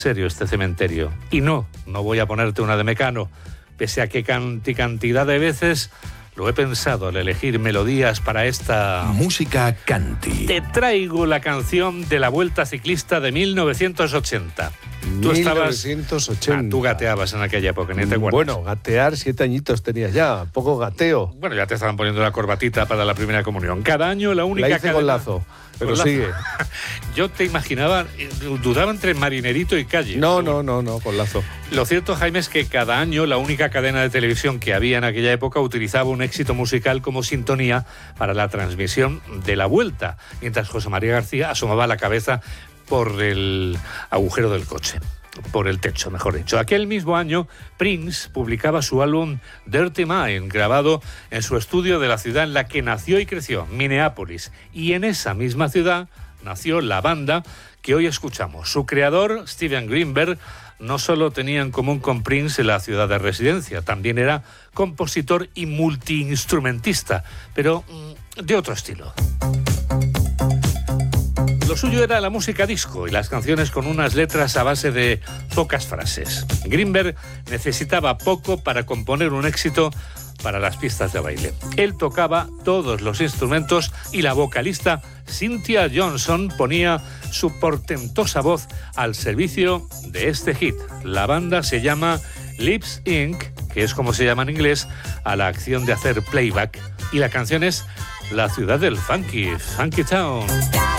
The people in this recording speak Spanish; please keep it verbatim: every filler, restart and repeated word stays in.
serio este cementerio. Y no, no voy a ponerte una de Mecano, pese a que canti cantidad de veces lo he pensado al elegir melodías para esta... Música Canti. Te traigo la canción de la Vuelta Ciclista de mil novecientos ochenta. Tú mil novecientos ochenta. Estabas, ah, tú gateabas en aquella época, ni te acuerdas. Bueno, gatear siete añitos tenías ya, poco gateo. Bueno, ya te estaban poniendo la corbatita para la primera comunión. Cada año la única... La hice cadena... con lazo, pero con sigue. Lazo. Yo te imaginaba, dudaba entre marinerito y calle. No, no, no, no, con lazo. Lo cierto, Jaime, es que cada año la única cadena de televisión que había en aquella época utilizaba un éxito musical como sintonía para la transmisión de la Vuelta, mientras José María García asomaba la cabeza por el agujero del coche. Por el techo, mejor dicho. Aquel mismo año, Prince publicaba su álbum Dirty Mind, grabado en su estudio de la ciudad en la que nació y creció, Minneapolis. Y en esa misma ciudad nació la banda que hoy escuchamos. Su creador, Steven Greenberg, no solo tenía en común con Prince la ciudad de residencia, también era compositor y multiinstrumentista, pero de otro estilo. Lo suyo era la música disco y las canciones con unas letras a base de pocas frases. Greenberg necesitaba poco para componer un éxito para las pistas de baile. Él tocaba todos los instrumentos y la vocalista Cynthia Johnson ponía su portentosa voz al servicio de este hit. La banda se llama Lips incorporated, que es como se llama en inglés a la acción de hacer playback, y la canción es La ciudad del funky, Funky Town.